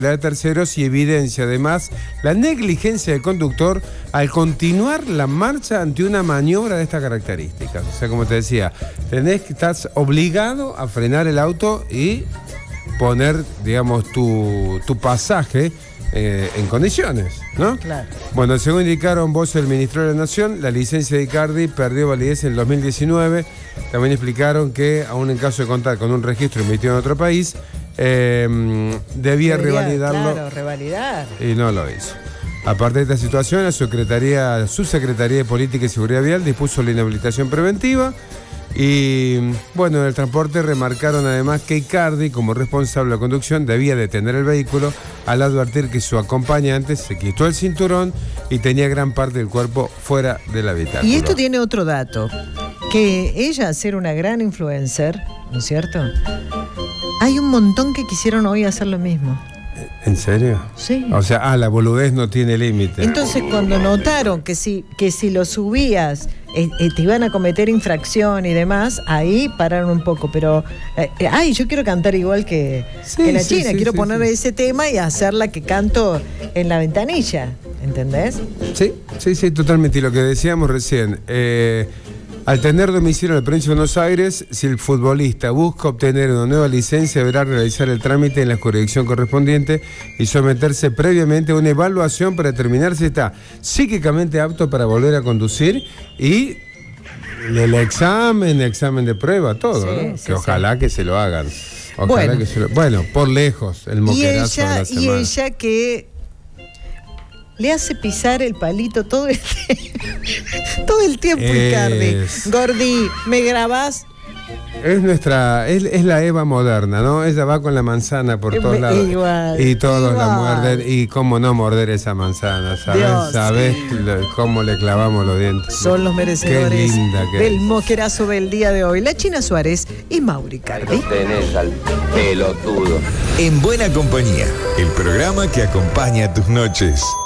de terceros y evidencia además la negligencia del conductor al continuar la marcha ante una maniobra de estas características. O sea, como te decía, estás obligado a frenar el auto y poner, digamos, tu pasaje en condiciones, ¿no? Claro. Bueno, según indicaron voces del Ministerio de la Nación, la licencia de Icardi perdió validez en el 2019. También explicaron que, aún en caso de contar con un registro emitido en otro país, debía revalidarlo. Claro, revalidar. Y no lo hizo. Aparte de esta situación, la Subsecretaría de Política y Seguridad Vial dispuso la inhabilitación preventiva. Y bueno, en el transporte remarcaron además que Icardi, como responsable de la conducción, debía detener el vehículo al advertir que su acompañante se quitó el cinturón y tenía gran parte del cuerpo fuera del habitáculo. Y esto tiene otro dato, que ella, al ser una gran influencer, ¿no es cierto? Hay un montón que quisieron hoy hacer lo mismo. ¿En serio? Sí. O sea, la boludez no tiene límite. Entonces, cuando notaron que si lo subías te iban a cometer infracción y demás, ahí pararon un poco. Pero, yo quiero cantar igual que la China. Quiero poner ese tema y hacerla que canto en la ventanilla. ¿Entendés? Sí, totalmente. Y lo que decíamos recién, al tener domicilio en la provincia de Buenos Aires, si el futbolista busca obtener una nueva licencia, deberá realizar el trámite en la jurisdicción correspondiente y someterse previamente a una evaluación para determinar si está psíquicamente apto para volver a conducir y el examen de prueba, todo, ¿no? Que ojalá que se lo hagan. Bueno, por lejos, el moquerazo de la semana. Y ella que le hace pisar el palito todo el tiempo, Icardi. Gordi, ¿me grabás? Es la Eva moderna, ¿no? Ella va con la manzana por todos lados. Y todos la muerden. Y cómo no morder esa manzana, ¿sabes cómo le clavamos los dientes? Son los merecedores del es. moquerazo del día de hoy. La China Suárez y Mauri Icardi. Tenés al pelotudo. En buena compañía, el programa que acompaña tus noches.